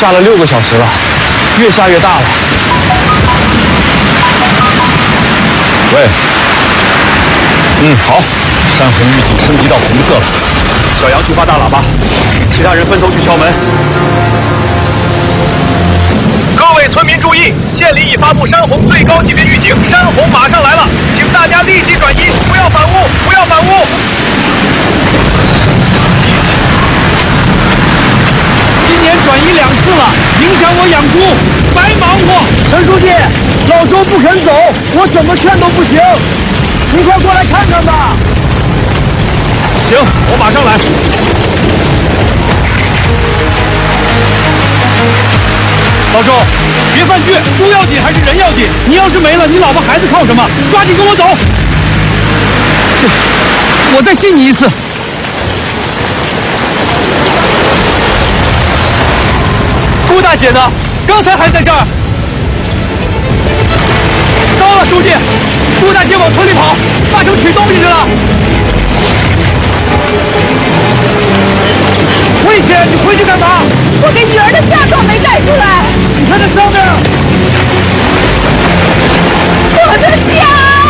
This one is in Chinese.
下了6个小时了，越下越大了。喂，好，山洪预警升级到红色了。小杨去发大喇叭，其他人分头去敲门。 各位村民注意，县里已发布山洪最高级别预警，山洪马上来了，请大家立即转移，不要反屋，不要反屋。 今年转移2次了，影响我养猪，白忙活。 陈书记，老周不肯走，我怎么劝都不行，你快过来看看吧。 行，我马上来。 老周，别犯倔，猪要紧还是人要紧？你要是没了，你老婆孩子靠什么？抓紧跟我走。我再信你一次。顾大姐呢？刚才还在这儿。糟了，书记，顾大姐往村里跑，八成取东西去了。